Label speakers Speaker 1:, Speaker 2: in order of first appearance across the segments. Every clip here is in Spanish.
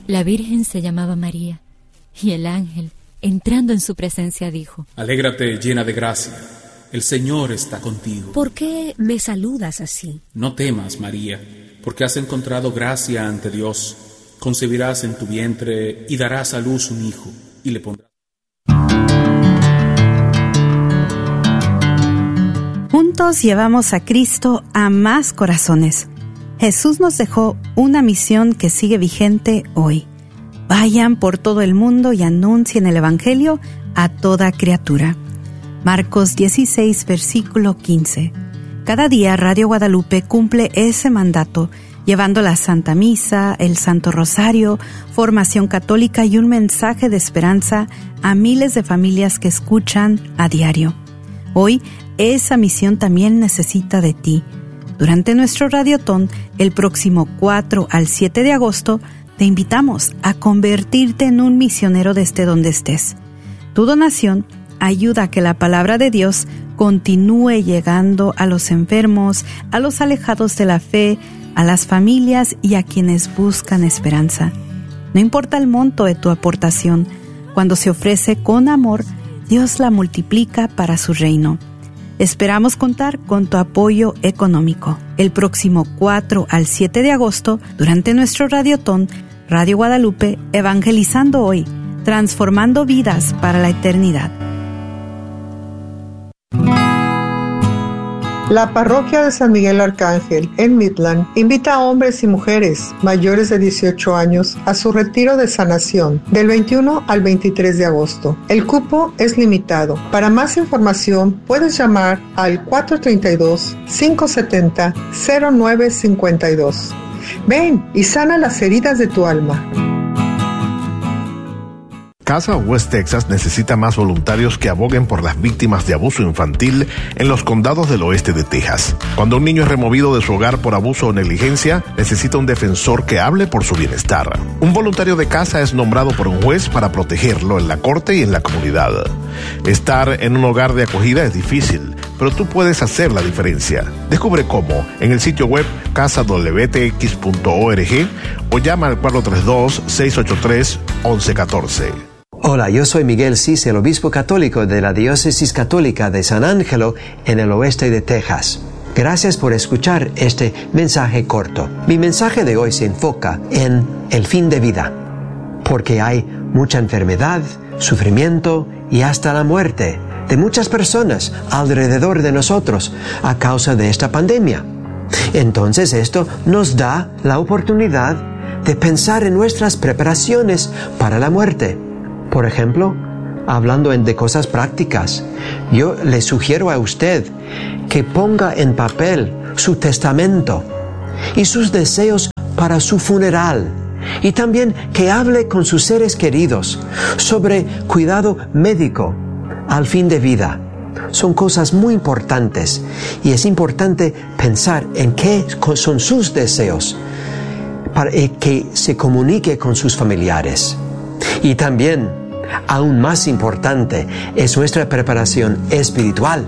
Speaker 1: La Virgen se llamaba María, y el ángel, entrando en su presencia, dijo:
Speaker 2: Alégrate, llena de gracia, el Señor está contigo.
Speaker 3: ¿Por qué me saludas así?
Speaker 2: No temas, María, porque has encontrado gracia ante Dios. Concebirás en tu vientre y darás a luz un hijo, y le pondrás...
Speaker 4: Juntos llevamos a Cristo a más corazones. Jesús nos dejó una misión que sigue vigente hoy. Vayan por todo el mundo y anuncien el Evangelio a toda criatura. Marcos 16, versículo 15. Cada día Radio Guadalupe cumple ese mandato, llevando la Santa Misa, el Santo Rosario, formación católica y un mensaje de esperanza a miles de familias que escuchan a diario. Hoy, esa misión también necesita de ti. Durante nuestro Radiotón, el próximo 4 al 7 de agosto, te invitamos a convertirte en un misionero desde donde estés. Tu donación ayuda a que la palabra de Dios continúe llegando a los enfermos, a los alejados de la fe, a las familias y a quienes buscan esperanza. No importa el monto de tu aportación, cuando se ofrece con amor, Dios la multiplica para su reino. Esperamos contar con tu apoyo económico. El próximo 4 al 7 de agosto, durante nuestro Radiotón, Radio Guadalupe, evangelizando hoy, transformando vidas para la eternidad.
Speaker 5: La parroquia de San Miguel Arcángel en Midland invita a hombres y mujeres mayores de 18 años a su retiro de sanación del 21 al 23 de agosto. El cupo es limitado. Para más información puedes llamar al 432-570-0952. Ven y sana las heridas de tu alma.
Speaker 6: Casa West Texas necesita más voluntarios que aboguen por las víctimas de abuso infantil en los condados del oeste de Texas. Cuando un niño es removido de su hogar por abuso o negligencia, necesita un defensor que hable por su bienestar. Un voluntario de casa es nombrado por un juez para protegerlo en la corte y en la comunidad. Estar en un hogar de acogida es difícil, pero tú puedes hacer la diferencia. Descubre cómo en el sitio web casadwtx.org o llama al 432-683-1114.
Speaker 7: Hola, yo soy Miguel Cis, el obispo católico de la Diócesis Católica de San Ángelo en el oeste de Texas. Gracias por escuchar este mensaje corto. Mi mensaje de hoy se enfoca en el fin de vida, porque hay mucha enfermedad, sufrimiento y hasta la muerte de muchas personas alrededor de nosotros a causa de esta pandemia. Entonces esto nos da la oportunidad de pensar en nuestras preparaciones para la muerte. Por ejemplo, hablando de cosas prácticas, yo le sugiero a usted que ponga en papel su testamento y sus deseos para su funeral, y también que hable con sus seres queridos sobre cuidado médico al fin de vida. Son cosas muy importantes y es importante pensar en qué son sus deseos para que se comunique con sus familiares. Y también, aún más importante, es nuestra preparación espiritual.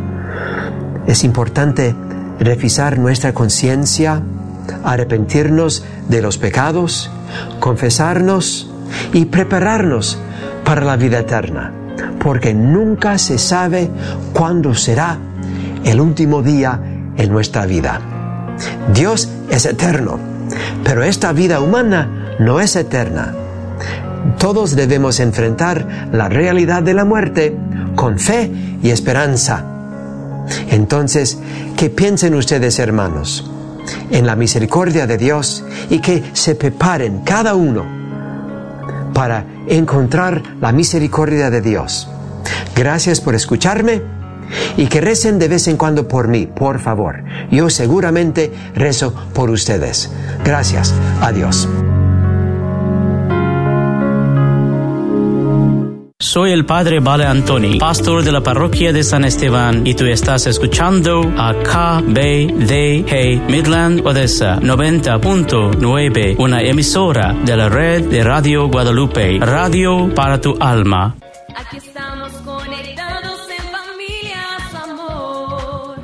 Speaker 7: Es importante revisar nuestra conciencia, arrepentirnos de los pecados, confesarnos y prepararnos para la vida eterna, porque nunca se sabe cuándo será el último día en nuestra vida. Dios es eterno, pero esta vida humana no es eterna. Todos debemos enfrentar la realidad de la muerte con fe y esperanza. Entonces, ¿qué piensen ustedes, hermanos, en la misericordia de Dios, y que se preparen cada uno para encontrar la misericordia de Dios? Gracias por escucharme y que recen de vez en cuando por mí, por favor. Yo seguramente rezo por ustedes. Gracias. Adiós.
Speaker 8: Soy el Padre Vale Antoni, pastor de la parroquia de San Esteban, y tú estás escuchando a KBDG Midland, Odessa 90.9, una emisora de la red de Radio Guadalupe, radio para tu alma.
Speaker 9: Aquí estamos conectados en familias, amor,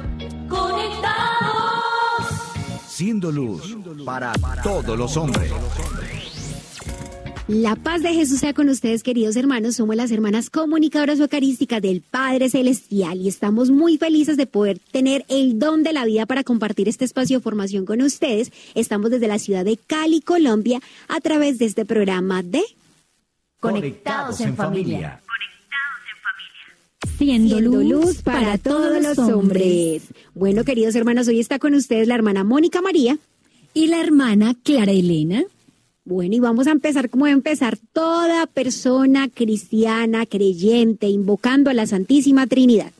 Speaker 9: conectados.
Speaker 10: Siendo luz para todos los hombres.
Speaker 3: La paz de Jesús sea con ustedes, queridos hermanos. Somos las hermanas comunicadoras eucarísticas del Padre Celestial y estamos muy felices de poder tener el don de la vida para compartir este espacio de formación con ustedes. Estamos desde la ciudad de Cali, Colombia, a través de este programa de
Speaker 10: Conectados en Familia.
Speaker 3: Siendo luz para todos los hombres. Bueno, queridos hermanos, hoy está con ustedes la hermana Mónica María
Speaker 1: y la hermana Clara Elena.
Speaker 3: Bueno, y vamos a empezar como debe empezar toda persona cristiana, creyente, invocando a la Santísima Trinidad.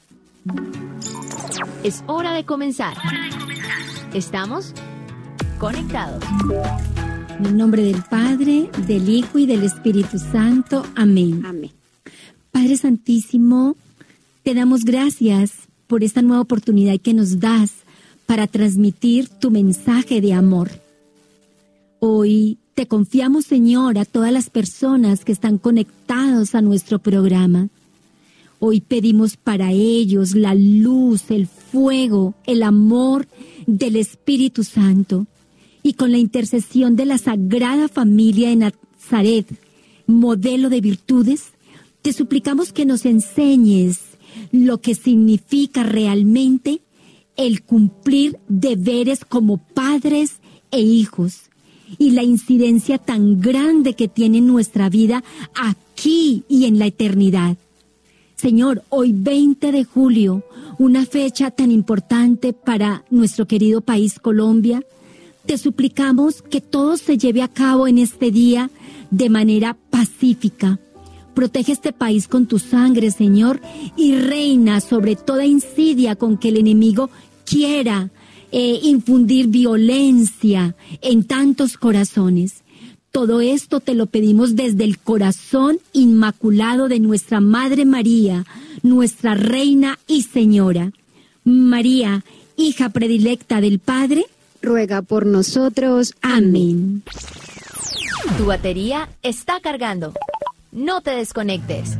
Speaker 10: Es hora de comenzar. Estamos conectados.
Speaker 1: En el nombre del Padre, del Hijo y del Espíritu Santo. Amén.
Speaker 3: Amén.
Speaker 1: Padre Santísimo, te damos gracias por esta nueva oportunidad que nos das para transmitir tu mensaje de amor. Hoy te confiamos, Señor, a todas las personas que están conectados a nuestro programa. Hoy pedimos para ellos la luz, el fuego, el amor del Espíritu Santo. Y con la intercesión de la Sagrada Familia de Nazaret, modelo de virtudes, te suplicamos que nos enseñes lo que significa realmente el cumplir deberes como padres e hijos. Y la incidencia tan grande que tiene en nuestra vida aquí y en la eternidad. Señor, hoy 20 de julio, una fecha tan importante para nuestro querido país Colombia, te suplicamos que todo se lleve a cabo en este día de manera pacífica. Protege este país con tu sangre, Señor, y reina sobre toda insidia con que el enemigo quiera infundir violencia en tantos corazones. Todo esto te lo pedimos desde el corazón inmaculado de nuestra Madre María, nuestra Reina y Señora. María, hija predilecta del Padre,
Speaker 3: ruega por nosotros. Amén.
Speaker 10: Tu batería está cargando. No te desconectes.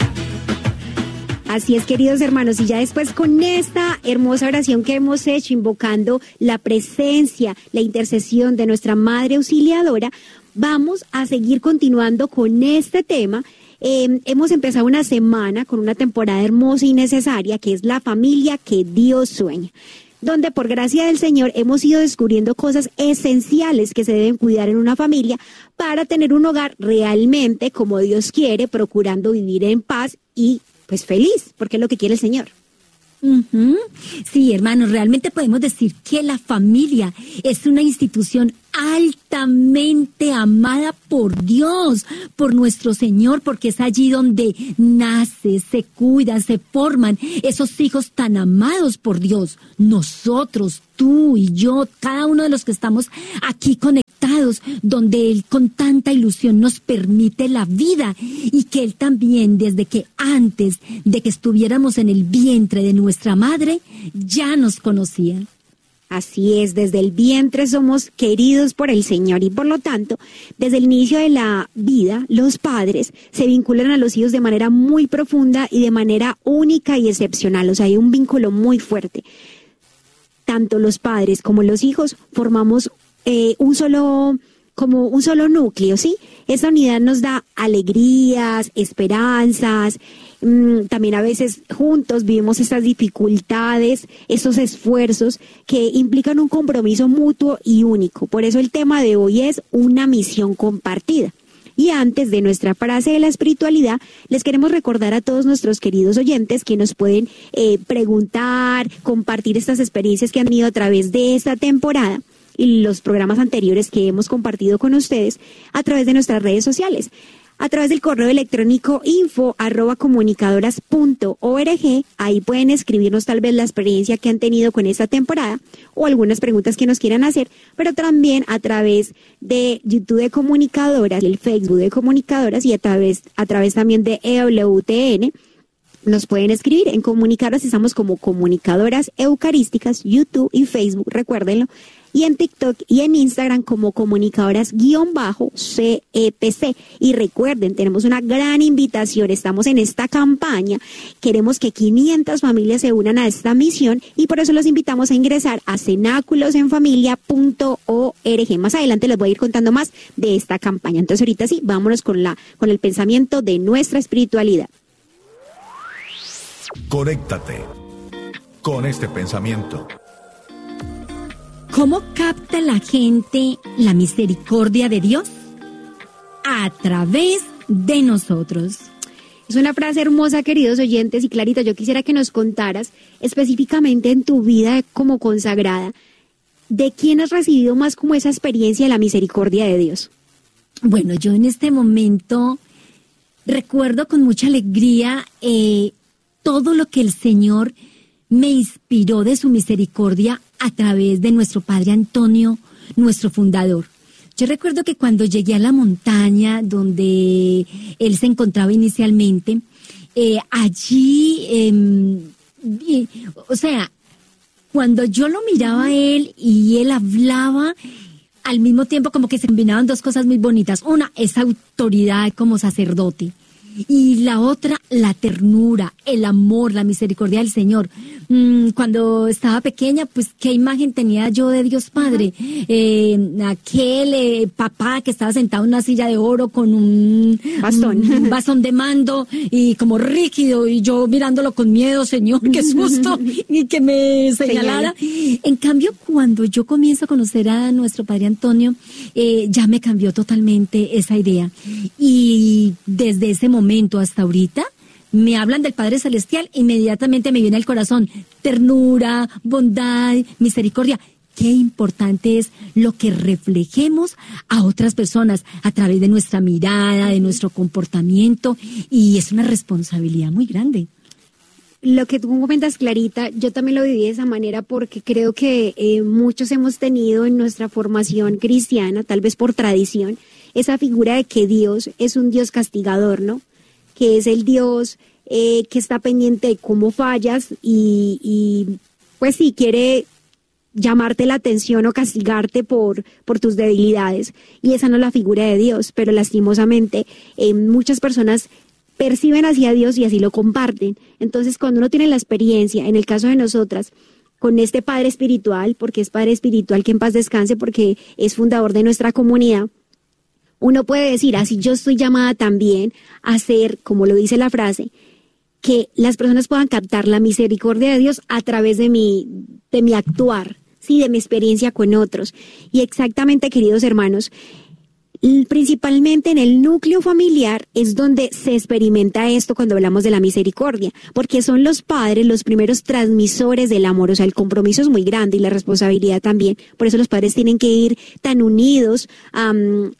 Speaker 3: Así es, queridos hermanos, y ya después con esta hermosa oración que hemos hecho, invocando la presencia, la intercesión de nuestra Madre Auxiliadora, vamos a seguir continuando con este tema. Hemos empezado una semana con una temporada hermosa y necesaria, que es la familia que Dios sueña, donde por gracia del Señor hemos ido descubriendo cosas esenciales que se deben cuidar en una familia para tener un hogar realmente como Dios quiere, procurando vivir en paz y pues feliz, porque es lo que quiere el Señor.
Speaker 1: Sí, hermanos, realmente podemos decir que la familia es una institución altamente amada por Dios, por nuestro Señor, porque es allí donde nace, se cuidan, se forman esos hijos tan amados por Dios. Nosotros, tú y yo, cada uno de los que estamos aquí conectados, donde Él con tanta ilusión nos permite la vida y que Él también, desde que antes de que estuviéramos en el vientre de nuestra madre, ya nos conocía.
Speaker 3: Así es, desde el vientre somos queridos por el Señor y por lo tanto, desde el inicio de la vida, los padres se vinculan a los hijos de manera muy profunda y de manera única y excepcional. O sea, hay un vínculo muy fuerte. Tanto los padres como los hijos formamos un solo núcleo, ¿sí? Esa unidad nos da alegrías, esperanzas. También a veces juntos vivimos estas dificultades, esos esfuerzos que implican un compromiso mutuo y único. Por eso el tema de hoy es una misión compartida. Y antes de nuestra frase de la espiritualidad, les queremos recordar a todos nuestros queridos oyentes que nos pueden preguntar, compartir estas experiencias que han tenido a través de esta temporada y los programas anteriores que hemos compartido con ustedes a través de nuestras redes sociales. A través del correo electrónico info@comunicadoras.org, ahí pueden escribirnos tal vez la experiencia que han tenido con esta temporada o algunas preguntas que nos quieran hacer, pero también a través de YouTube de Comunicadoras, el Facebook de Comunicadoras y a través también de EWTN. Nos pueden escribir en Comunicadoras, estamos como Comunicadoras Eucarísticas, YouTube y Facebook, recuérdenlo. y en TikTok y en Instagram como comunicadoras_CEPC. Y recuerden, tenemos una gran invitación, estamos en esta campaña, queremos que 500 familias se unan a esta misión y por eso los invitamos a ingresar a cenaculosenfamilia.org. Más adelante les voy a ir contando más de esta campaña. Entonces ahorita sí, vámonos con el pensamiento de nuestra espiritualidad.
Speaker 11: Conéctate con este pensamiento.
Speaker 1: ¿Cómo capta la gente la misericordia de Dios? A través de nosotros.
Speaker 3: Es una frase hermosa, queridos oyentes, y Clarita, yo quisiera que nos contaras específicamente en tu vida como consagrada, ¿de quién has recibido más como esa experiencia de la misericordia de Dios?
Speaker 1: Bueno, yo en este momento recuerdo con mucha alegría todo lo que el Señor me inspiró de su misericordia a través de nuestro Padre Antonio, nuestro fundador. Yo recuerdo que cuando llegué a la montaña donde él se encontraba inicialmente, allí, cuando yo lo miraba a él y él hablaba, al mismo tiempo como que se combinaban dos cosas muy bonitas. Una, esa autoridad como sacerdote. Y la otra, la ternura, el amor, la misericordia del Señor. Cuando estaba pequeña, pues, ¿qué imagen tenía yo de Dios Padre? Aquel papá que estaba sentado en una silla de oro con un bastón de mando y como rígido, y yo mirándolo con miedo, Señor, qué susto, y que me señalara. En cambio, cuando yo comienzo a conocer a nuestro Padre Antonio, ya me cambió totalmente esa idea. Y desde ese momento hasta ahorita, me hablan del Padre Celestial, inmediatamente me viene al corazón ternura, bondad, misericordia. Qué importante es lo que reflejemos a otras personas a través de nuestra mirada, de nuestro comportamiento, y es una responsabilidad muy grande.
Speaker 3: Lo que tú comentas, Clarita, yo también lo viví de esa manera porque creo que muchos hemos tenido en nuestra formación cristiana, tal vez por tradición, esa figura de que Dios es un Dios castigador, ¿no? Que es el Dios que está pendiente de cómo fallas y pues sí, quiere llamarte la atención o castigarte por tus debilidades. Y esa no es la figura de Dios, pero lastimosamente muchas personas perciben hacia Dios y así lo comparten. Entonces, cuando uno tiene la experiencia, en el caso de nosotras, con este Padre Espiritual, porque es Padre Espiritual, que en paz descanse, porque es fundador de nuestra comunidad, uno puede decir, así yo estoy llamada también a ser, como lo dice la frase, que las personas puedan captar la misericordia de Dios a través de mi actuar, sí, de mi experiencia con otros. Y exactamente, queridos hermanos, principalmente en el núcleo familiar es donde se experimenta esto cuando hablamos de la misericordia, porque son los padres los primeros transmisores del amor. O sea, el compromiso es muy grande y la responsabilidad también. Por eso los padres tienen que ir tan unidos a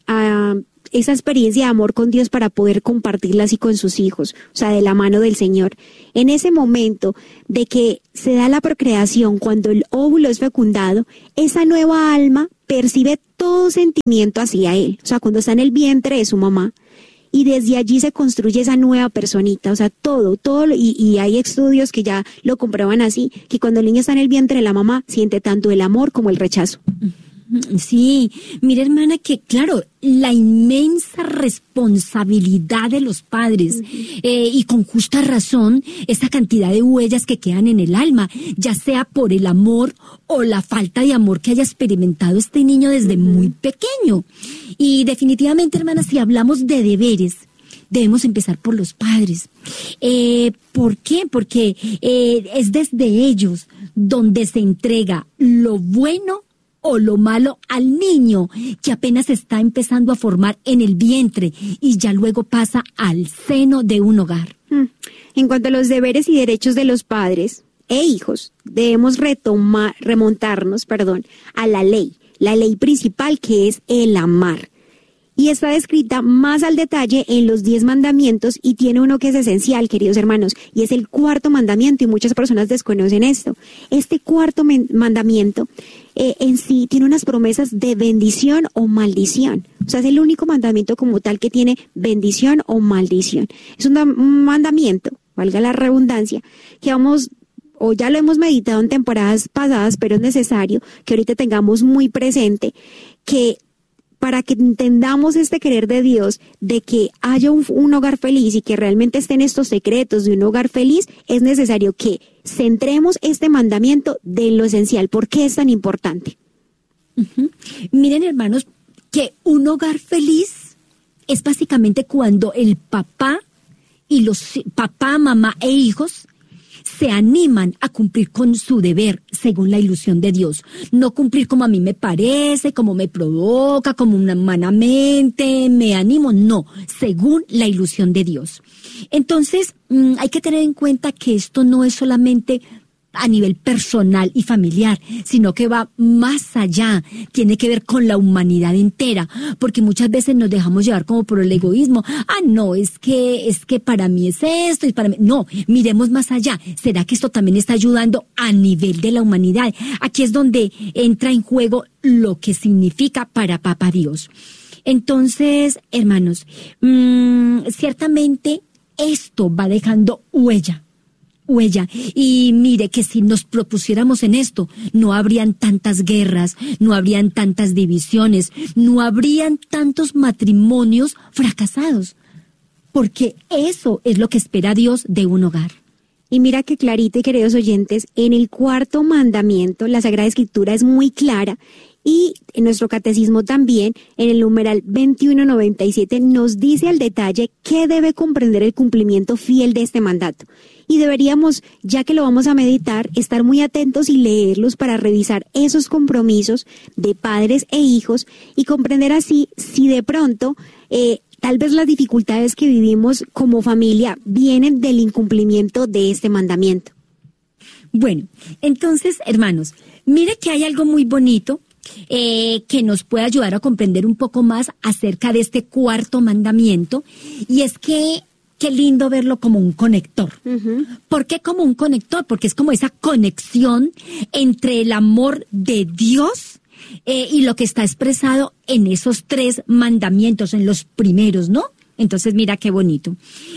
Speaker 3: esa experiencia de amor con Dios para poder compartirla así con sus hijos, o sea, de la mano del Señor. En ese momento de que se da la procreación, cuando el óvulo es fecundado, esa nueva alma percibe todo sentimiento hacia él, o sea, cuando está en el vientre de su mamá, y desde allí se construye esa nueva personita, o sea, todo, y hay estudios que ya lo comprueban así, que cuando el niño está en el vientre de la mamá, siente tanto el amor como el rechazo.
Speaker 1: Sí, mira, hermana, que claro, la inmensa responsabilidad de los padres, y con justa razón, esa cantidad de huellas que quedan en el alma, ya sea por el amor o la falta de amor que haya experimentado este niño desde muy pequeño. Y definitivamente, hermana, si hablamos de deberes, debemos empezar por los padres. ¿Por qué? Porque es desde ellos donde se entrega lo bueno o lo malo al niño que apenas está empezando a formar en el vientre y ya luego pasa al seno de un hogar.
Speaker 3: En cuanto a los deberes y derechos de los padres e hijos, debemos remontarnos a la ley principal, que es el amar. Y está descrita más al detalle en los 10 mandamientos, y tiene uno que es esencial, queridos hermanos, y es el 4º mandamiento, y muchas personas desconocen esto. Este 4º mandamiento en sí tiene unas promesas de bendición o maldición. O sea, es el único mandamiento como tal que tiene bendición o maldición. Es un mandamiento, valga la redundancia, que vamos o ya lo hemos meditado en temporadas pasadas, pero es necesario que ahorita tengamos muy presente que para que entendamos este querer de Dios, de que haya un hogar feliz y que realmente estén estos secretos de un hogar feliz, es necesario que centremos este mandamiento de lo esencial. ¿Por qué es tan importante?
Speaker 1: Miren, hermanos, que un hogar feliz es básicamente cuando el papá y papá, mamá e hijos se animan a cumplir con su deber según la ilusión de Dios. No cumplir como a mí me parece, como me provoca, como humanamente me animo, no, según la ilusión de Dios. Entonces, hay que tener en cuenta que esto no es solamente a nivel personal y familiar, sino que va más allá, tiene que ver con la humanidad entera, porque muchas veces nos dejamos llevar como por el egoísmo. No, es que para mí es esto y para mí. No, miremos más allá. ¿Será que esto también está ayudando a nivel de la humanidad? Aquí es donde entra en juego lo que significa para Papá Dios. Entonces, hermanos, ciertamente esto va dejando huella. Y mire que si nos propusiéramos en esto, no habrían tantas guerras, no habrían tantas divisiones, no habrían tantos matrimonios fracasados, porque eso es lo que espera Dios de un hogar.
Speaker 3: Y mira que clarito, y queridos oyentes, en el 4º mandamiento la Sagrada Escritura es muy clara, y en nuestro catecismo también, en el numeral 2197, nos dice al detalle qué debe comprender el cumplimiento fiel de este mandato. Y deberíamos, ya que lo vamos a meditar, estar muy atentos y leerlos para revisar esos compromisos de padres e hijos y comprender así si de pronto tal vez las dificultades que vivimos como familia vienen del incumplimiento de este mandamiento.
Speaker 1: Bueno, entonces, hermanos, mire que hay algo muy bonito que nos puede ayudar a comprender un poco más acerca de este 4º mandamiento, y es que qué lindo verlo como un conector. ¿Por qué como un conector? Porque es como esa conexión entre el amor de Dios y lo que está expresado en esos 3 mandamientos, en los primeros, ¿no? Entonces, mira qué bonito.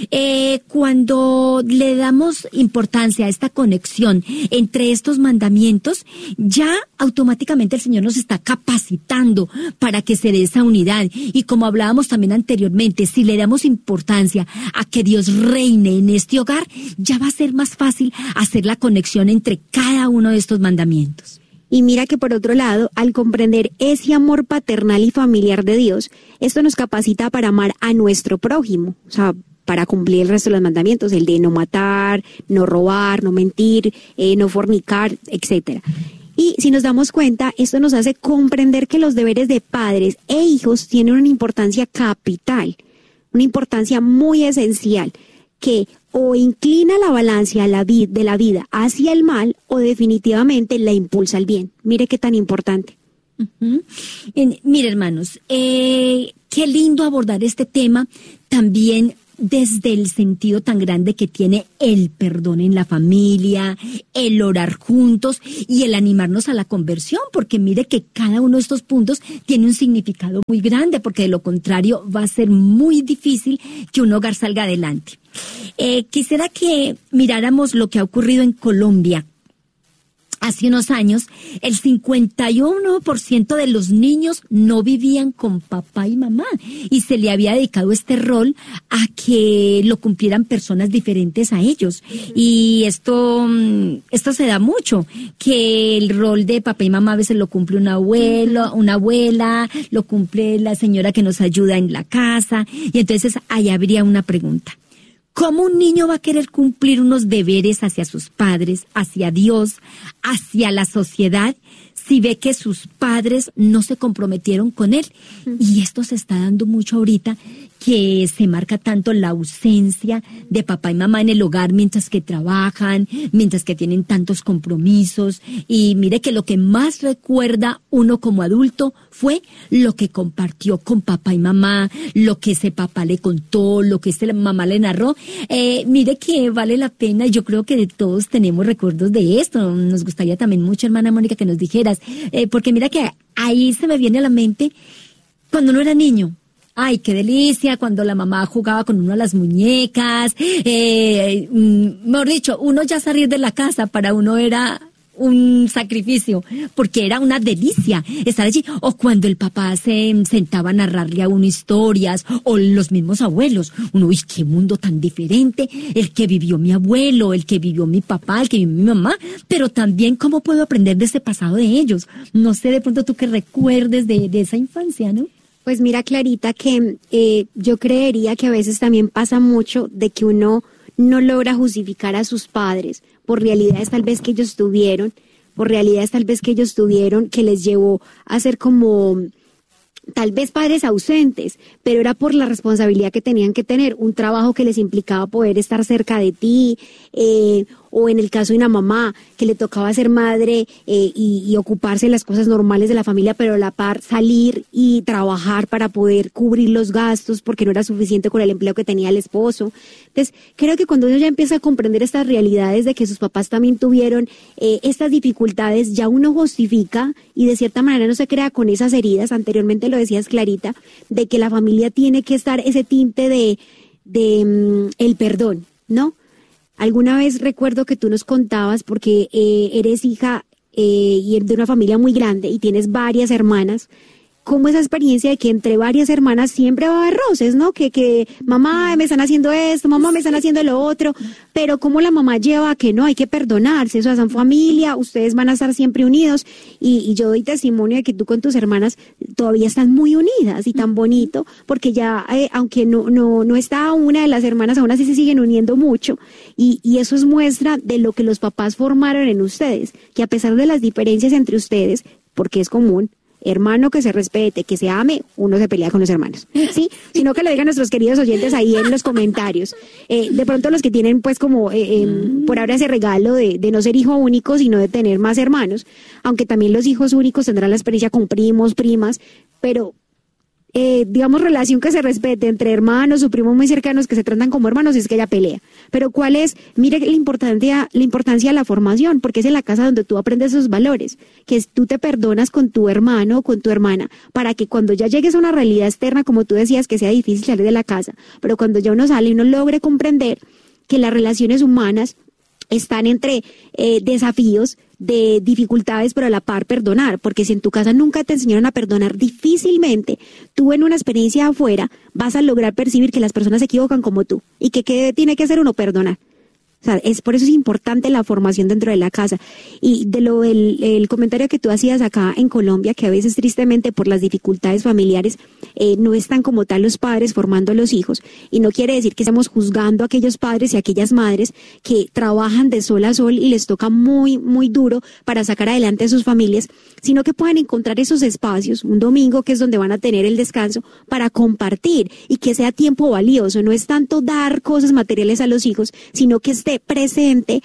Speaker 1: Cuando le damos importancia a esta conexión entre estos mandamientos, ya automáticamente el Señor nos está capacitando para que se dé esa unidad. Y como hablábamos también anteriormente, si le damos importancia a que Dios reine en este hogar, ya va a ser más fácil hacer la conexión entre cada uno de estos mandamientos.
Speaker 3: Y mira que por otro lado, al comprender ese amor paternal y familiar de Dios, esto nos capacita para amar a nuestro prójimo, o sea, para cumplir el resto de los mandamientos, el de no matar, no robar, no mentir, no fornicar, etcétera. Y si nos damos cuenta, esto nos hace comprender que los deberes de padres e hijos tienen una importancia capital, una importancia muy esencial, que o inclina la balanza de la vida hacia el mal o definitivamente la impulsa al bien. Mire qué tan importante.
Speaker 1: Mire, hermanos, qué lindo abordar este tema también desde el sentido tan grande que tiene el perdón en la familia, el orar juntos y el animarnos a la conversión, porque mire que cada uno de estos puntos tiene un significado muy grande, porque de lo contrario va a ser muy difícil que un hogar salga adelante. Quisiera que miráramos lo que ha ocurrido en Colombia. Hace unos años, el 51% de los niños no vivían con papá y mamá, y se le había dedicado este rol a que lo cumplieran personas diferentes a ellos. Y esto se da mucho, que el rol de papá y mamá a veces lo cumple un abuelo, una abuela, lo cumple la señora que nos ayuda en la casa, y entonces ahí habría una pregunta. ¿Cómo un niño va a querer cumplir unos deberes hacia sus padres, hacia Dios, hacia la sociedad, si ve que sus padres no se comprometieron con él? Y esto se está dando mucho ahorita, que se marca tanto la ausencia de papá y mamá en el hogar mientras que trabajan, mientras que tienen tantos compromisos. Y mire que lo que más recuerda uno como adulto fue lo que compartió con papá y mamá, lo que ese papá le contó, lo que esa mamá le narró. Mire que vale la pena, yo creo que de todos tenemos recuerdos de esto. Nos gustaría también mucho, hermana Mónica, que nos dijeras, porque mira que ahí se me viene a la mente cuando uno era niño. Ay, qué delicia cuando la mamá jugaba con uno a las muñecas. Mejor dicho, uno ya salir de la casa para uno era un sacrificio, porque era una delicia estar allí. O cuando el papá se sentaba a narrarle a uno historias, o los mismos abuelos. Uno, uy, qué mundo tan diferente, el que vivió mi abuelo, el que vivió mi papá, el que vivió mi mamá, pero también cómo puedo aprender de ese pasado de ellos. No sé, de pronto tú que recuerdes de esa infancia, ¿no?
Speaker 3: Pues mira, Clarita, que yo creería que a veces también pasa mucho de que uno no logra justificar a sus padres por realidades tal vez que ellos tuvieron, que les llevó a ser como tal vez padres ausentes, pero era por la responsabilidad que tenían que tener, un trabajo que les implicaba poder estar cerca de ti, o en el caso de una mamá que le tocaba ser madre y ocuparse de las cosas normales de la familia, pero a la par salir y trabajar para poder cubrir los gastos porque no era suficiente con el empleo que tenía el esposo. Entonces, creo que cuando uno ya empieza a comprender estas realidades de que sus papás también tuvieron estas dificultades, ya uno justifica y de cierta manera no se crea con esas heridas. Anteriormente lo decías, Clarita, de que la familia tiene que estar ese tinte de el perdón, ¿no? Alguna vez recuerdo que tú nos contabas, porque eres hija y de una familia muy grande y tienes varias hermanas, como esa experiencia de que entre varias hermanas siempre va a haber roces, ¿no? Que mamá, me están haciendo esto, mamá, me están haciendo lo otro, pero como la mamá lleva a que no, hay que perdonarse, o sea, son familia, ustedes van a estar siempre unidos, y yo doy testimonio de que tú con tus hermanas todavía están muy unidas y tan bonito, porque ya, aunque no está una de las hermanas, aún así se siguen uniendo mucho, y eso es muestra de lo que los papás formaron en ustedes, que a pesar de las diferencias entre ustedes, porque es común, hermano que se respete, que se ame, uno se pelea con los hermanos, ¿sí? Sino que lo digan nuestros queridos oyentes ahí en los comentarios. De pronto los que tienen pues como por ahora ese regalo de no ser hijo único, sino de tener más hermanos, aunque también los hijos únicos tendrán la experiencia con primos, primas, pero digamos relación que se respete entre hermanos o primos muy cercanos que se tratan como hermanos, es que haya pelea. Pero ¿cuál es? Mire la importancia de la formación, porque es en la casa donde tú aprendes esos valores, que tú te perdonas con tu hermano o con tu hermana, para que cuando ya llegues a una realidad externa, como tú decías, que sea difícil salir de la casa, pero cuando ya uno sale y uno logre comprender que las relaciones humanas están entre desafíos, de dificultades, pero a la par perdonar, porque si en tu casa nunca te enseñaron a perdonar, difícilmente tú en una experiencia afuera vas a lograr percibir que las personas se equivocan como tú, y que tiene que hacer uno perdonar. O sea, por eso es importante la formación dentro de la casa. Y de el comentario que tú hacías acá en Colombia, que a veces tristemente por las dificultades familiares no están como tal los padres formando a los hijos, y no quiere decir que estamos juzgando a aquellos padres y a aquellas madres que trabajan de sol a sol y les toca muy, muy duro para sacar adelante a sus familias, sino que puedan encontrar esos espacios, un domingo que es donde van a tener el descanso, para compartir y que sea tiempo valioso. No es tanto dar cosas materiales a los hijos, sino que esté presente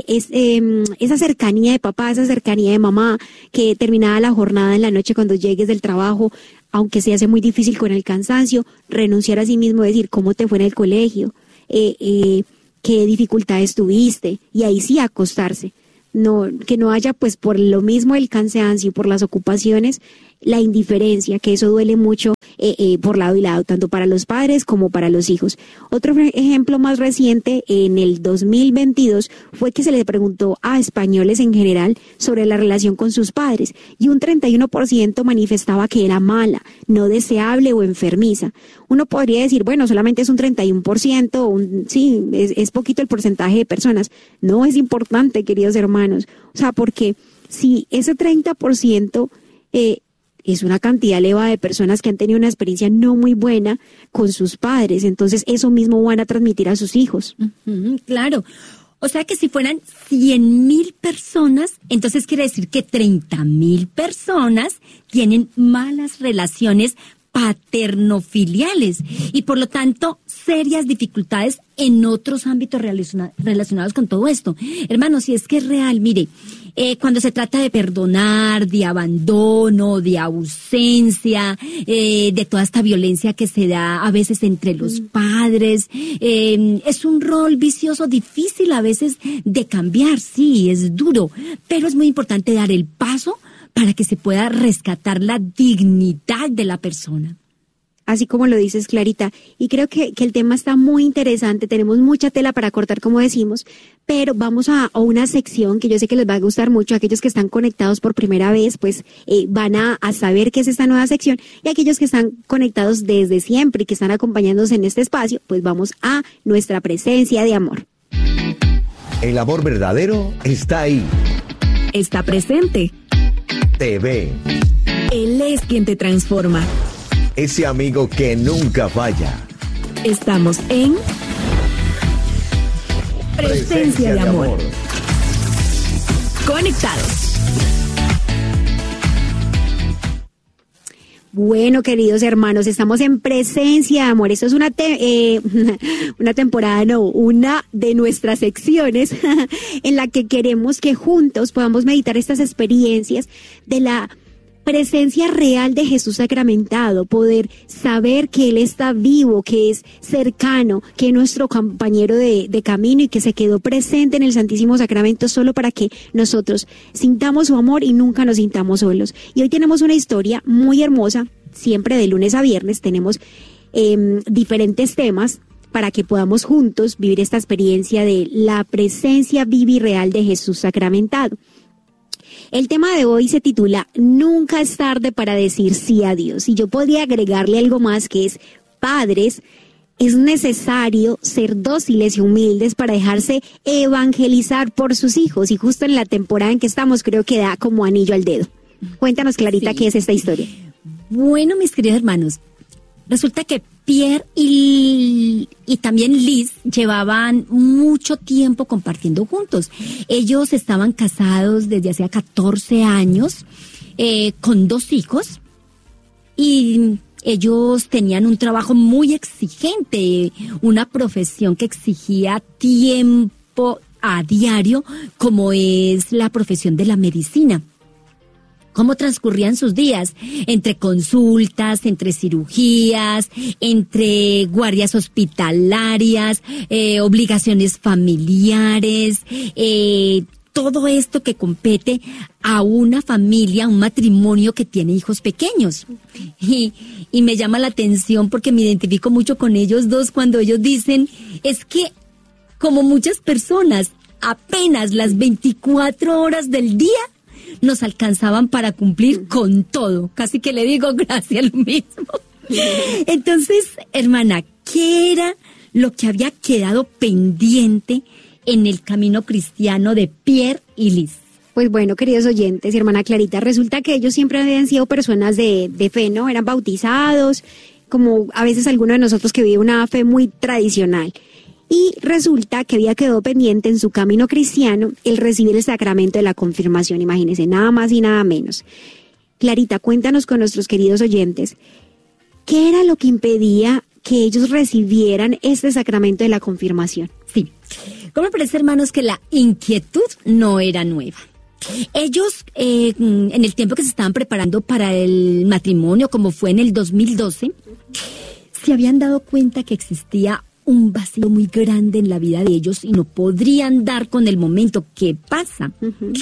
Speaker 3: esa cercanía de papá, esa cercanía de mamá, que terminada la jornada en la noche cuando llegues del trabajo, aunque se hace muy difícil con el cansancio, renunciar a sí mismo, decir cómo te fue en el colegio, qué dificultades tuviste, y ahí sí acostarse. No, que no haya pues por lo mismo el cansancio y por las ocupaciones, la indiferencia, que eso duele mucho por lado y lado, tanto para los padres como para los hijos. Otro ejemplo más reciente, en el 2022, fue que se le preguntó a españoles en general sobre la relación con sus padres, y un 31% manifestaba que era mala, no deseable o enfermiza. Uno podría decir, bueno, solamente es un 31%, sí, es poquito el porcentaje de personas. No, es importante, queridos hermanos. O sea, porque si ese 30% es una cantidad elevada de personas que han tenido una experiencia no muy buena con sus padres, entonces eso mismo van a transmitir a sus hijos.
Speaker 1: Claro. O sea que si fueran 100,000 personas, entonces quiere decir que 30,000 personas tienen malas relaciones paternofiliales y por lo tanto serias dificultades en otros ámbitos relacionados con todo esto. Hermanos, si es que es real, mire, cuando se trata de perdonar, de abandono, de ausencia, de toda esta violencia que se da a veces entre los padres, es un rol vicioso difícil a veces de cambiar, sí, es duro, pero es muy importante dar el paso para que se pueda rescatar la dignidad de la persona.
Speaker 3: así como lo dices, Clarita. Y creo que el tema está muy interesante, tenemos mucha tela para cortar, como decimos, pero vamos a una sección que yo sé que les va a gustar mucho. Aquellos que están conectados por primera vez, pues van a saber qué es esta nueva sección, y aquellos que están conectados desde siempre y que están acompañándonos en este espacio, pues vamos a nuestra presencia de amor.
Speaker 12: El amor verdadero está ahí.
Speaker 13: Está presente.
Speaker 12: Te ve.
Speaker 13: Él es quien te transforma.
Speaker 12: Ese amigo que nunca falla.
Speaker 13: Estamos en Presencia de Amor. Conectados.
Speaker 3: Bueno, queridos hermanos, estamos en Presencia de Amor. Esto es una temporada, no, una de nuestras secciones en la que queremos que juntos podamos meditar estas experiencias de la presencia real de Jesús sacramentado, poder saber que Él está vivo, que es cercano, que es nuestro compañero de camino y que se quedó presente en el Santísimo Sacramento solo para que nosotros sintamos su amor y nunca nos sintamos solos. Y hoy tenemos una historia muy hermosa, siempre de lunes a viernes tenemos diferentes temas para que podamos juntos vivir esta experiencia de la presencia viva y real de Jesús sacramentado. El tema de hoy se titula Nunca es tarde para decir sí a Dios. Y yo podría agregarle algo más, que es: padres, es necesario ser dóciles y humildes para dejarse evangelizar por sus hijos. Y justo en la temporada en que estamos, creo que da como anillo al dedo. Cuéntanos, Clarita, ¿qué es esta historia?
Speaker 1: Bueno, mis queridos hermanos, resulta que Pierre y también Liz llevaban mucho tiempo compartiendo juntos. Ellos estaban casados desde hacía 14 años, con 2 hijos, y ellos tenían un trabajo muy exigente, una profesión que exigía tiempo a diario, como es la profesión de la medicina. ¿Cómo transcurrían sus días? Entre consultas, entre cirugías, entre guardias hospitalarias, obligaciones familiares, todo esto que compete a una familia, a un matrimonio que tiene hijos pequeños. Y me llama la atención porque me identifico mucho con ellos dos cuando ellos dicen, es que como muchas personas, apenas las 24 horas del día nos alcanzaban para cumplir con todo. Casi que le digo gracias, lo mismo. Entonces, hermana, ¿qué era lo que había quedado pendiente en el camino cristiano de Pierre y Liz?
Speaker 3: Pues bueno, queridos oyentes y hermana Clarita, resulta que ellos siempre habían sido personas de fe, ¿no? Eran bautizados, como a veces alguno de nosotros que vive una fe muy tradicional. Y resulta que había quedado pendiente en su camino cristiano el recibir el sacramento de la confirmación, imagínense, nada más y nada menos. Clarita, cuéntanos con nuestros queridos oyentes, ¿qué era lo que impedía que ellos recibieran este sacramento de la confirmación?
Speaker 1: Sí, como me parece, hermanos, que la inquietud no era nueva. Ellos, en el tiempo que se estaban preparando para el matrimonio, como fue en el 2012, se habían dado cuenta que existía un vacío muy grande en la vida de ellos y no podrían dar con el momento que pasa.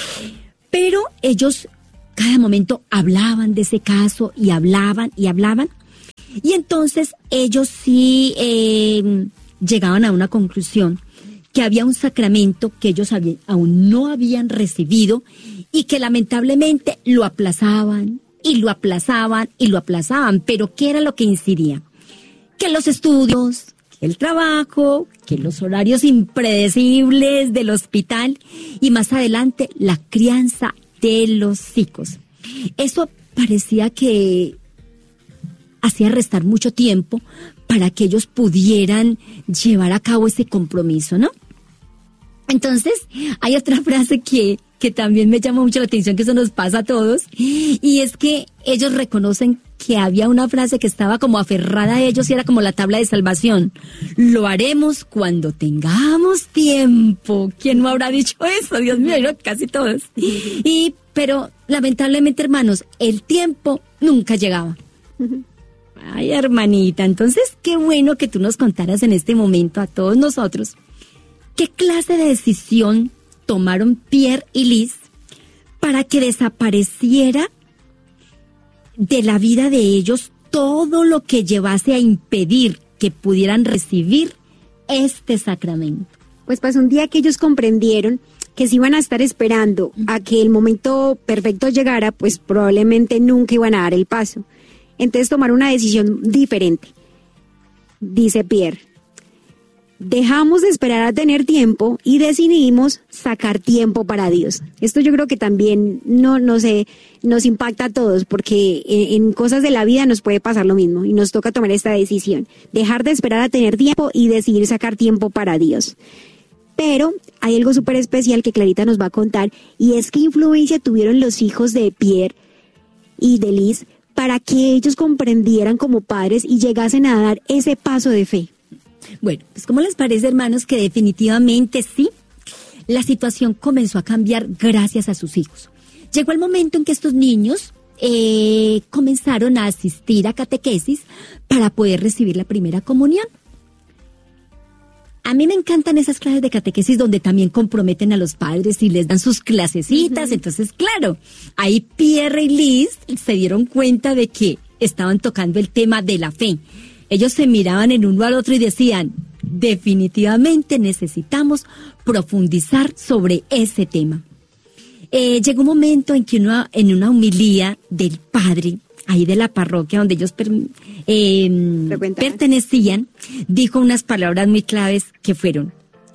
Speaker 1: Pero ellos cada momento hablaban de ese caso y hablaban y hablaban. Y entonces ellos sí llegaban a una conclusión, que había un sacramento que ellos aún no habían recibido y que lamentablemente lo aplazaban y lo aplazaban y lo aplazaban. Pero ¿qué era lo que incidía? Que los estudios, el trabajo, que los horarios impredecibles del hospital y más adelante la crianza de los hijos. Eso parecía que hacía restar mucho tiempo para que ellos pudieran llevar a cabo ese compromiso, ¿no? Entonces, hay otra frase que también me llama mucho la atención, que eso nos pasa a todos, y es que ellos reconocen que había una frase que estaba como aferrada a ellos y era como la tabla de salvación. Lo haremos cuando tengamos tiempo. ¿Quién no habrá dicho eso? Dios mío, ¿no? Casi todos. Pero lamentablemente, hermanos, el tiempo nunca llegaba. Ay, hermanita, entonces qué bueno que tú nos contaras en este momento a todos nosotros qué clase de decisión tomaron Pierre y Liz para que desapareciera de la vida de ellos todo lo que llevase a impedir que pudieran recibir este sacramento.
Speaker 3: Pues pasó un día que ellos comprendieron que si iban a estar esperando a que el momento perfecto llegara, pues probablemente nunca iban a dar el paso. Entonces tomaron una decisión diferente. Dice Pierre, dejamos de esperar a tener tiempo y decidimos sacar tiempo para Dios. Esto yo creo que también nos impacta a todos, porque en cosas de la vida nos puede pasar lo mismo y nos toca tomar esta decisión. Dejar de esperar a tener tiempo y decidir sacar tiempo para Dios. Pero hay algo súper especial que Clarita nos va a contar, y es qué influencia tuvieron los hijos de Pierre y de Liz para que ellos comprendieran como padres y llegasen a dar ese paso de fe.
Speaker 1: Bueno, pues ¿cómo les parece, hermanos, que definitivamente sí, la situación comenzó a cambiar gracias a sus hijos? Llegó el momento en que estos niños comenzaron a asistir a catequesis para poder recibir la primera comunión. A mí me encantan esas clases de catequesis donde también comprometen a los padres y les dan sus clasecitas. Entonces, claro, ahí Pierre y Liz se dieron cuenta de que estaban tocando el tema de la fe. Ellos se miraban el uno al otro y decían, definitivamente necesitamos profundizar sobre ese tema. Llegó un momento en que en una homilía del padre, ahí de la parroquia donde ellos pertenecían, dijo unas palabras muy claves que fueron: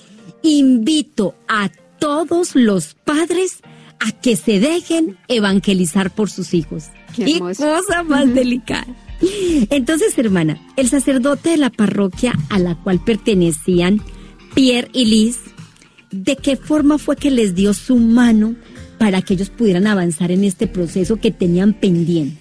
Speaker 1: invito a todos los padres a que se dejen evangelizar por sus hijos. ¡Qué cosa más delicada! Entonces, hermana, el sacerdote de la parroquia a la cual pertenecían Pierre y Liz, ¿de qué forma fue que les dio su mano para que ellos pudieran avanzar en este proceso que tenían pendiente?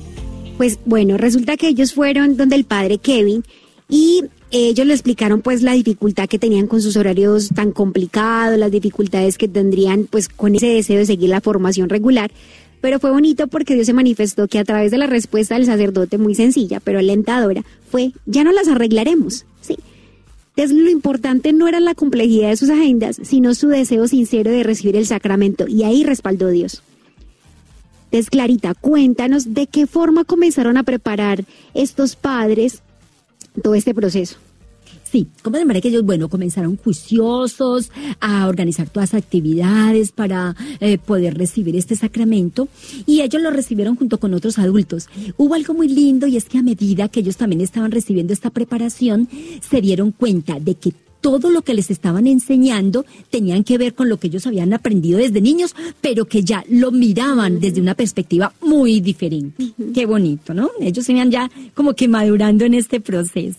Speaker 3: Pues bueno, resulta que ellos fueron donde el padre Kevin y ellos le explicaron pues la dificultad que tenían con sus horarios tan complicados, las dificultades que tendrían pues con ese deseo de seguir la formación regular. Pero fue bonito porque Dios se manifestó que a través de la respuesta del sacerdote, muy sencilla pero alentadora, fue: ya no las arreglaremos, ¿sí? Entonces lo importante no era la complejidad de sus agendas, sino su deseo sincero de recibir el sacramento, y ahí respaldó Dios. Entonces, Clarita, cuéntanos de qué forma comenzaron a preparar estos padres todo este proceso.
Speaker 1: Sí, como de manera que ellos, comenzaron juiciosos a organizar todas las actividades para poder recibir este sacramento, y ellos lo recibieron junto con otros adultos. Hubo algo muy lindo, y es que a medida que ellos también estaban recibiendo esta preparación, se dieron cuenta de que todo lo que les estaban enseñando tenían que ver con lo que ellos habían aprendido desde niños, pero que ya lo miraban desde una perspectiva muy diferente. Qué bonito, ¿no? Ellos se iban ya como que madurando en este proceso.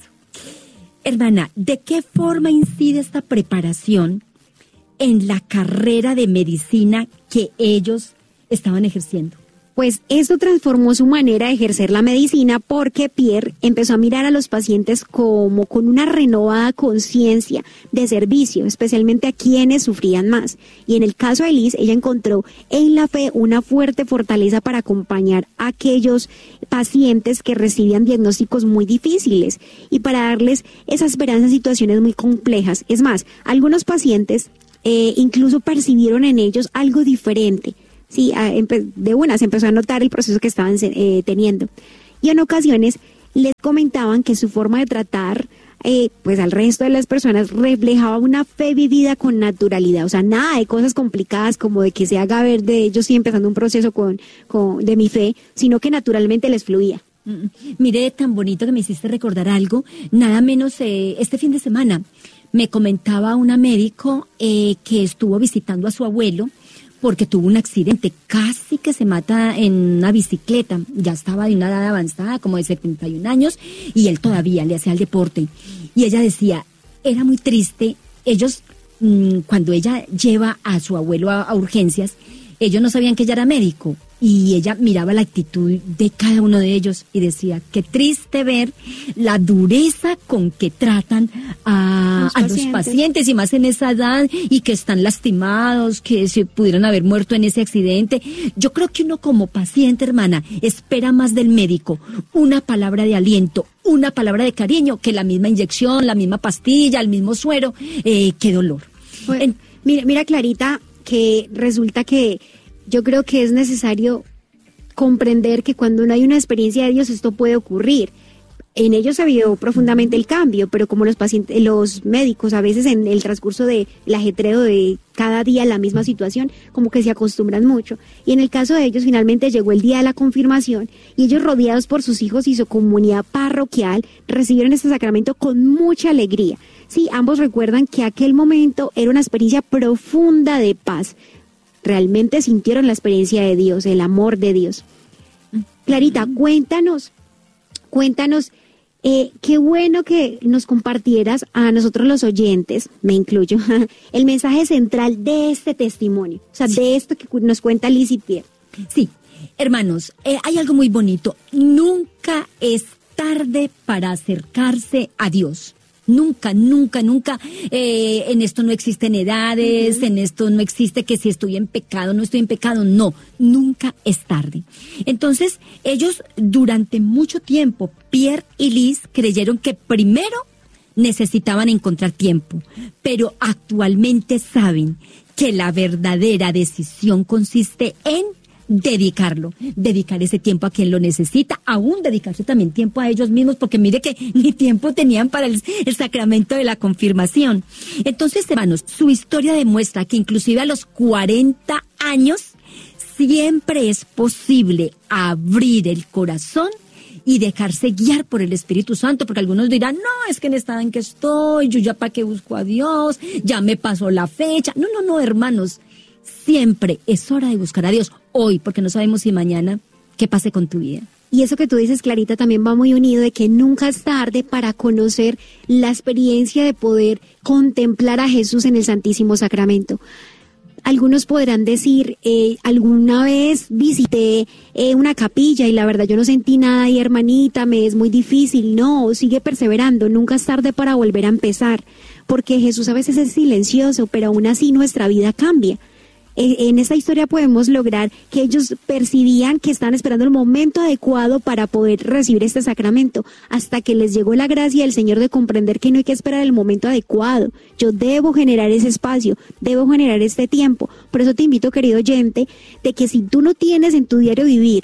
Speaker 1: Hermana, ¿de qué forma incide esta preparación en la carrera de medicina que ellos estaban ejerciendo?
Speaker 3: Pues esto transformó su manera de ejercer la medicina, porque Pierre empezó a mirar a los pacientes como con una renovada conciencia de servicio, especialmente a quienes sufrían más. Y en el caso de Liz, ella encontró en la fe una fuerte fortaleza para acompañar a aquellos pacientes que recibían diagnósticos muy difíciles y para darles esa esperanza en situaciones muy complejas. Es más, algunos pacientes incluso percibieron en ellos algo diferente. Sí, de una se empezó a notar el proceso que estaban teniendo. Y en ocasiones les comentaban que su forma de tratar pues al resto de las personas reflejaba una fe vivida con naturalidad. O sea, nada de cosas complicadas como de que se haga ver de yo estoy empezando un proceso de mi fe, sino que naturalmente les fluía.
Speaker 1: Mire, tan bonito que me hiciste recordar algo. Nada menos este fin de semana me comentaba una médico que estuvo visitando a su abuelo porque tuvo un accidente, casi que se mata en una bicicleta. Ya estaba de una edad avanzada, como de 71 años, y él todavía le hacía el deporte. Y ella decía, era muy triste. Ellos, cuando ella lleva a su abuelo a urgencias, ellos no sabían que ella era médico, y ella miraba la actitud de cada uno de ellos y decía, qué triste ver la dureza con que tratan a los pacientes, y más en esa edad, y que están lastimados, que se pudieron haber muerto en ese accidente. Yo creo que uno como paciente, hermana, espera más del médico una palabra de aliento, una palabra de cariño, que la misma inyección, la misma pastilla, el mismo suero. Qué dolor.
Speaker 3: Pues, mira, Clarita, que resulta que yo creo que es necesario comprender que cuando no hay una experiencia de Dios esto puede ocurrir. En ellos se vio profundamente el cambio, pero como los médicos a veces en el transcurso del ajetreo de cada día la misma situación, como que se acostumbran mucho. Y en el caso de ellos finalmente llegó el día de la confirmación y ellos, rodeados por sus hijos y su comunidad parroquial, recibieron este sacramento con mucha alegría. Sí, ambos recuerdan que aquel momento era una experiencia profunda de paz. Realmente sintieron la experiencia de Dios, el amor de Dios. Clarita, cuéntanos, qué bueno que nos compartieras a nosotros los oyentes, me incluyo, el mensaje central de este testimonio, o sea, de esto que nos cuenta Liz y Pierre.
Speaker 1: Sí, hermanos, hay algo muy bonito. Nunca es tarde para acercarse a Dios. Nunca. En esto no existen edades, en esto no existe que si estoy en pecado, no estoy en pecado. No, nunca es tarde. Entonces, ellos durante mucho tiempo, Pierre y Liz, creyeron que primero necesitaban encontrar tiempo, pero actualmente saben que la verdadera decisión consiste en dedicar ese tiempo a quien lo necesita, aún dedicarse también tiempo a ellos mismos, porque mire que ni tiempo tenían para el sacramento de la confirmación. Entonces, hermanos, su historia demuestra que inclusive a los 40 años siempre es posible abrir el corazón y dejarse guiar por el Espíritu Santo, porque algunos dirán, no, es que en el estado en que estoy, yo ya para qué busco a Dios, ya me pasó la fecha. No, hermanos, siempre es hora de buscar a Dios hoy, porque no sabemos si mañana qué pase con tu vida.
Speaker 3: Y eso que tú dices, Clarita, también va muy unido de que nunca es tarde para conocer la experiencia de poder contemplar a Jesús en el Santísimo Sacramento. Algunos podrán decir, alguna vez visité una capilla y la verdad yo no sentí nada y hermanita, me es muy difícil. No, sigue perseverando, nunca es tarde para volver a empezar, porque Jesús a veces es silencioso, pero aún así nuestra vida cambia. En esta historia podemos lograr que ellos percibían que estaban esperando el momento adecuado para poder recibir este sacramento, hasta que les llegó la gracia del Señor de comprender que no hay que esperar el momento adecuado. Yo debo generar ese espacio, debo generar este tiempo. Por eso te invito, querido oyente, de que si tú no tienes en tu diario vivir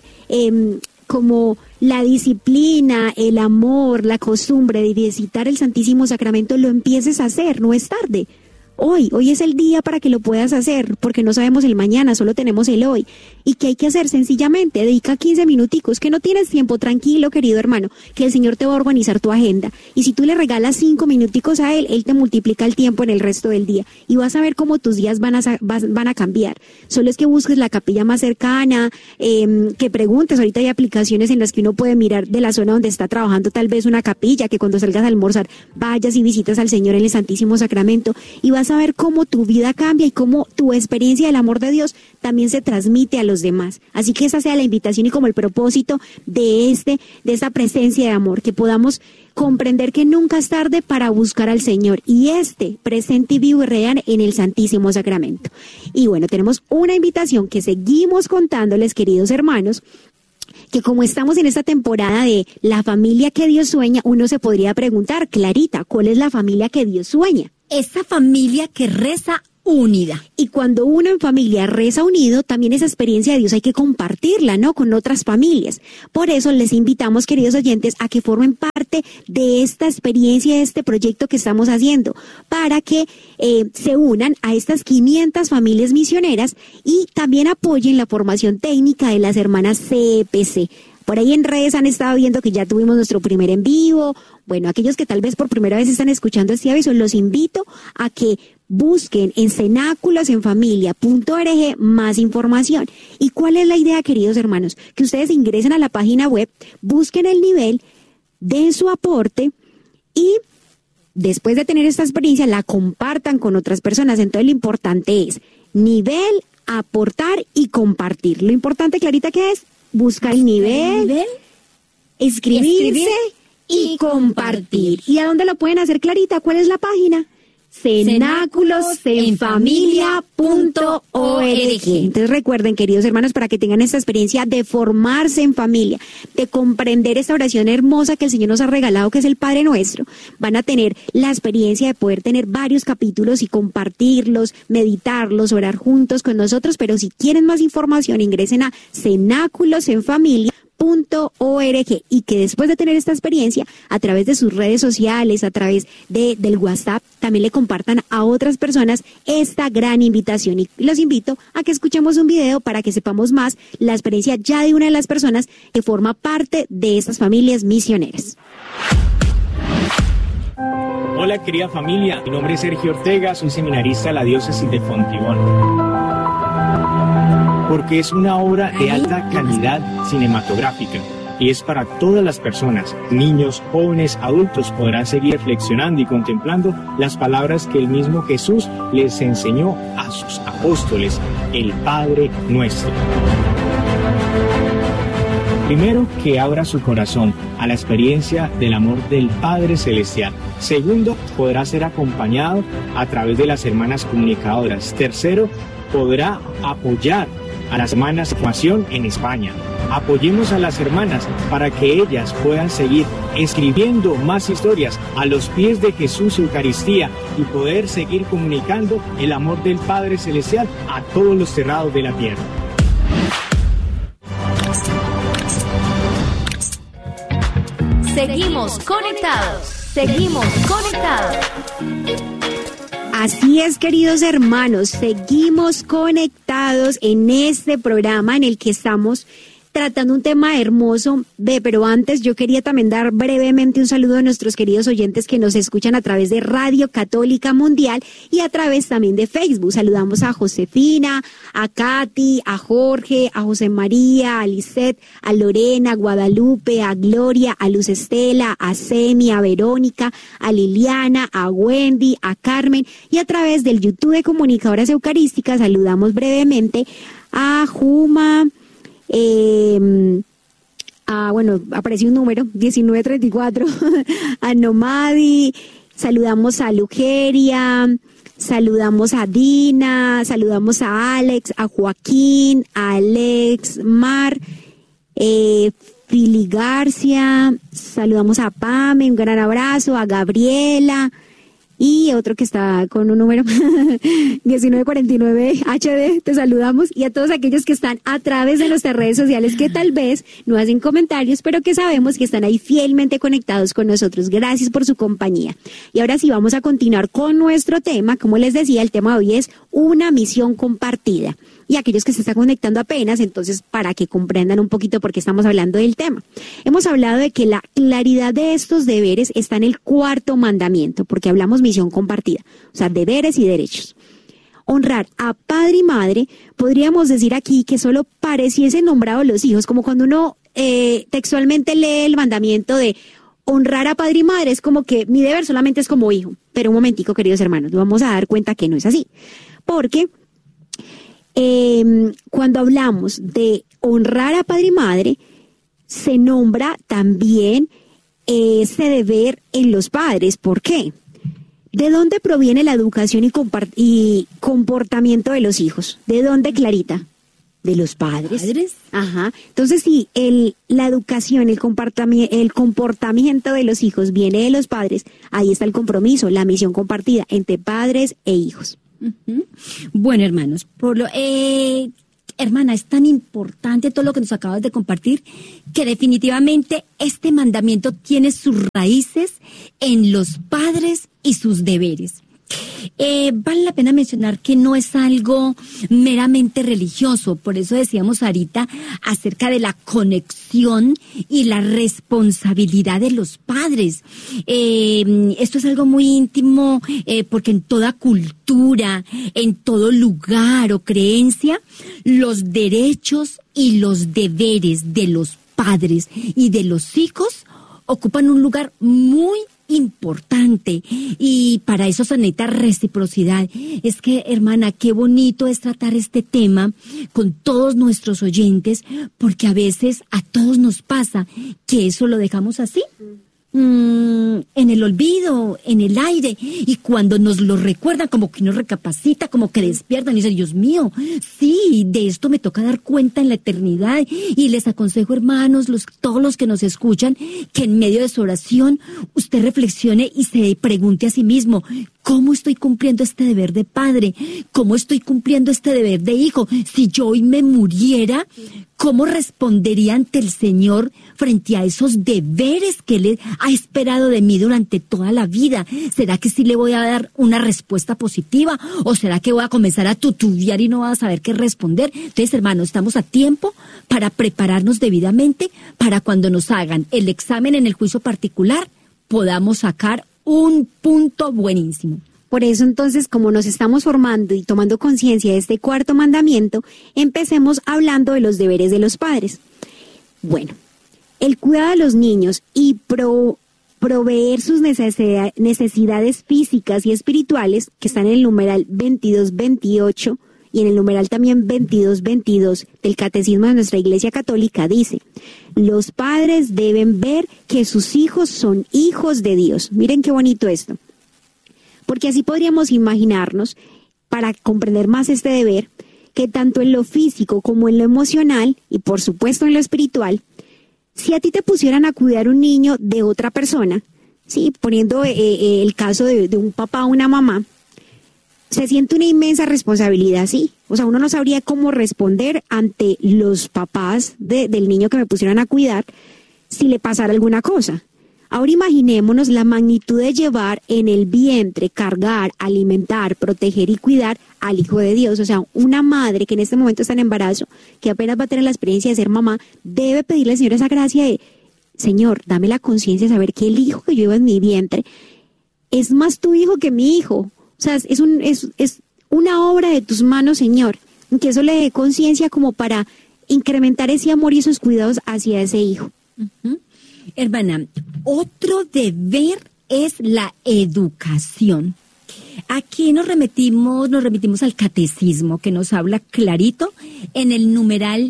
Speaker 3: como la disciplina, el amor, la costumbre de visitar el Santísimo Sacramento, lo empieces a hacer, no es tarde. Hoy es el día para que lo puedas hacer, porque no sabemos el mañana, solo tenemos el hoy. ¿Y qué hay que hacer? Sencillamente, dedica 15 minuticos, que no tienes tiempo, tranquilo, querido hermano, que el Señor te va a organizar tu agenda. Y si tú le regalas 5 minuticos a Él, Él te multiplica el tiempo en el resto del día. Y vas a ver cómo tus días van a cambiar. Solo es que busques la capilla más cercana, que preguntes. Ahorita hay aplicaciones en las que uno puede mirar de la zona donde está trabajando tal vez una capilla, que cuando salgas a almorzar vayas y visitas al Señor en el Santísimo Sacramento, y vas a ver cómo tu vida cambia y cómo tu experiencia del amor de Dios también se transmite a los demás. Así que esa sea la invitación y como el propósito de esta presencia de amor, que podamos comprender que nunca es tarde para buscar al Señor, y presente y vivo y real en el Santísimo Sacramento. Y bueno, tenemos una invitación que seguimos contándoles, queridos hermanos, que como estamos en esta temporada de la familia que Dios sueña, uno se podría preguntar, Clarita, ¿cuál es la familia que Dios sueña?
Speaker 1: Esa familia que reza unida.
Speaker 3: Y cuando uno en familia reza unido, también esa experiencia de Dios hay que compartirla, ¿no?, con otras familias. Por eso les invitamos, queridos oyentes, a que formen parte de esta experiencia, de este proyecto que estamos haciendo, para que se unan a estas 500 familias misioneras y también apoyen la formación técnica de las hermanas CPC. Por ahí en redes han estado viendo que ya tuvimos nuestro primer en vivo. Bueno, aquellos que tal vez por primera vez están escuchando este aviso, los invito a que busquen en cenáculosenfamilia.org más información. ¿Y cuál es la idea, queridos hermanos? Que ustedes ingresen a la página web, busquen el nivel, den su aporte y después de tener esta experiencia la compartan con otras personas. Entonces lo importante es nivel, aportar y compartir. Lo importante, Clarita, ¿qué es? Buscar el nivel, escribirse y compartir. ¿Y a dónde lo pueden hacer, Clarita? ¿Cuál es la página? cenáculosenfamilia.org. Entonces recuerden, queridos hermanos, para que tengan esta experiencia de formarse en familia, de comprender esta oración hermosa que el Señor nos ha regalado, que es el Padre Nuestro, van a tener la experiencia de poder tener varios capítulos y compartirlos, meditarlos, orar juntos con nosotros. Pero si quieren más información, ingresen a cenáculosenfamilia.org y que después de tener esta experiencia, a través de sus redes sociales, a través del WhatsApp, también le compartan a otras personas esta gran invitación. Y los invito a que escuchemos un video para que sepamos más la experiencia ya de una de las personas que forma parte de estas familias misioneras.
Speaker 14: Hola querida familia, mi nombre es Sergio Ortega, soy seminarista de la diócesis de Fontibón. Porque es una obra de alta calidad cinematográfica y es para todas las personas, niños, jóvenes, adultos, podrán seguir reflexionando y contemplando las palabras que el mismo Jesús les enseñó a sus apóstoles, el Padre Nuestro. Primero, que abra su corazón a la experiencia del amor del Padre Celestial. Segundo, podrá ser acompañado a través de las hermanas comunicadoras. Tercero, podrá apoyar a las hermanas de formación en España. Apoyemos a las hermanas para que ellas puedan seguir escribiendo más historias a los pies de Jesús Eucaristía y poder seguir comunicando el amor del Padre Celestial a todos los cerrados de la tierra.
Speaker 10: Seguimos conectados. Seguimos conectados.
Speaker 3: Así es, queridos hermanos, seguimos conectados en este programa en el que estamos tratando un tema hermoso, pero antes yo quería también dar brevemente un saludo a nuestros queridos oyentes que nos escuchan a través de Radio Católica Mundial y a través también de Facebook. Saludamos a Josefina, a Katy, a Jorge, a José María, a Lisette, a Lorena, a Guadalupe, a Gloria, a Luz Estela, a Semi, a Verónica, a Liliana, a Wendy, a Carmen, y a través del YouTube de Comunicadoras Eucarísticas saludamos brevemente a Juma. Apareció un número 1934 a Nomadi, saludamos a Lugeria, saludamos a Dina, saludamos a Alex, a Joaquín, a Alex Mar, Fili Garcia, saludamos a Pame, un gran abrazo, a Gabriela y otro que está con un número 1949 HD, te saludamos, y a todos aquellos que están a través de nuestras redes sociales que tal vez no hacen comentarios, pero que sabemos que están ahí fielmente conectados con nosotros. Gracias por su compañía. Y ahora sí vamos a continuar con nuestro tema. Como les decía, el tema de hoy es una misión compartida. Y aquellos que se están conectando apenas, entonces, para que comprendan un poquito por qué estamos hablando del tema. Hemos hablado de que la claridad de estos deberes está en el cuarto mandamiento, porque hablamos misión compartida, o sea, deberes y derechos. Honrar a padre y madre, podríamos decir aquí que solo pareciesen nombrados los hijos, como cuando uno textualmente lee el mandamiento de honrar a padre y madre, es como que mi deber solamente es como hijo. Pero un momentico, queridos hermanos, nos vamos a dar cuenta que no es así, porque cuando hablamos de honrar a padre y madre, se nombra también ese deber en los padres. ¿Por qué? ¿De dónde proviene la educación y comportamiento de los hijos? ¿De dónde, Clarita? De los padres. ¿Padres? Ajá. Entonces, si la educación, el comportamiento de los hijos viene de los padres, ahí está el compromiso, la misión compartida entre padres e hijos.
Speaker 1: Bueno, hermanos, hermana, es tan importante todo lo que nos acabas de compartir que definitivamente este mandamiento tiene sus raíces en los padres y sus deberes. Vale la pena mencionar que no es algo meramente religioso, por eso decíamos ahorita acerca de la conexión y la responsabilidad de los padres. Esto es algo muy íntimo, porque en toda cultura, en todo lugar o creencia, los derechos y los deberes de los padres y de los hijos ocupan un lugar muy importante, y para eso se necesita reciprocidad. Es que, hermana, qué bonito es tratar este tema con todos nuestros oyentes, porque a veces a todos nos pasa que eso lo dejamos así. en el olvido, en el aire, y cuando nos lo recuerdan, como que nos recapacita, como que despiertan y dicen, Dios mío, sí, de esto me toca dar cuenta en la eternidad. Y les aconsejo, hermanos, todos los que nos escuchan, que en medio de su oración usted reflexione y se pregunte a sí mismo, ¿cómo estoy cumpliendo este deber de padre? ¿Cómo estoy cumpliendo este deber de hijo? Si yo hoy me muriera, ¿cómo respondería ante el Señor frente a esos deberes que Él ha esperado de mí durante toda la vida? ¿Será que sí le voy a dar una respuesta positiva? ¿O será que voy a comenzar a tutubiar y no voy a saber qué responder? Entonces, hermanos, estamos a tiempo para prepararnos debidamente para cuando nos hagan el examen en el juicio particular, podamos sacar un punto buenísimo.
Speaker 3: Por eso entonces, como nos estamos formando y tomando conciencia de este cuarto mandamiento, empecemos hablando de los deberes de los padres. Bueno, el cuidado de los niños y proveer sus necesidades físicas y espirituales, que están en el numeral 2228 y en el numeral también 2222 del Catecismo de nuestra Iglesia Católica, dice: los padres deben ver que sus hijos son hijos de Dios. Miren qué bonito esto. Porque así podríamos imaginarnos, para comprender más este deber, que tanto en lo físico como en lo emocional, y por supuesto en lo espiritual, si a ti te pusieran a cuidar un niño de otra persona, sí, poniendo el caso de un papá o una mamá, se siente una inmensa responsabilidad, sí. O sea, uno no sabría cómo responder ante los papás del niño que me pusieran a cuidar si le pasara alguna cosa. Ahora imaginémonos la magnitud de llevar en el vientre, cargar, alimentar, proteger y cuidar al Hijo de Dios. O sea, una madre que en este momento está en embarazo, que apenas va a tener la experiencia de ser mamá, debe pedirle al Señor esa gracia de: Señor, dame la conciencia de saber que el hijo que yo llevo en mi vientre es más tu hijo que mi hijo. O sea, es una obra de tus manos, Señor. Que eso le dé conciencia como para incrementar ese amor y esos cuidados hacia ese hijo.
Speaker 1: Uh-huh. Hermana, otro deber es la educación. Aquí nos remitimos al catecismo, que nos habla clarito en el numeral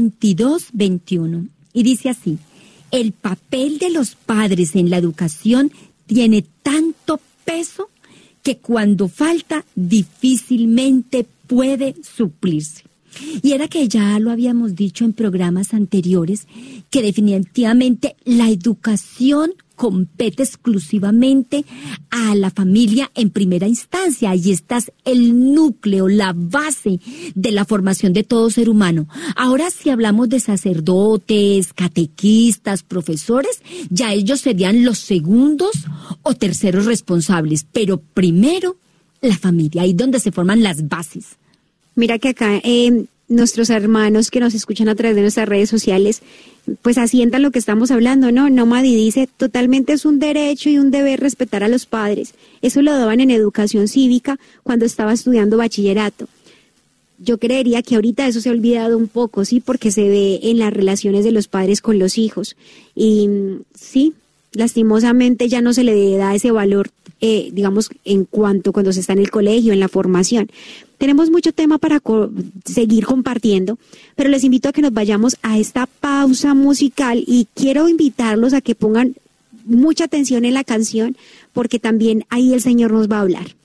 Speaker 1: 2221. Y dice así: el papel de los padres en la educación tiene tanto peso que cuando falta difícilmente puede suplirse. Y era que ya lo habíamos dicho en programas anteriores, que definitivamente la educación compete exclusivamente a la familia en primera instancia. Ahí está el núcleo, la base de la formación de todo ser humano. Ahora, si hablamos de sacerdotes, catequistas, profesores, ya ellos serían los segundos o terceros responsables. Pero primero, la familia, ahí donde se forman las bases.
Speaker 3: Mira que acá nuestros hermanos que nos escuchan a través de nuestras redes sociales, pues asientan lo que estamos hablando, ¿no? Nomadi dice, totalmente es un derecho y un deber respetar a los padres. Eso lo daban en educación cívica cuando estaba estudiando bachillerato. Yo creería que ahorita eso se ha olvidado un poco, sí, porque se ve en las relaciones de los padres con los hijos. Y sí, lastimosamente ya no se le da ese valor, digamos, cuando se está en el colegio, en la formación. Tenemos mucho tema para seguir compartiendo, pero les invito a que nos vayamos a esta pausa musical y quiero invitarlos a que pongan mucha atención en la canción, porque también ahí el Señor nos va a hablar.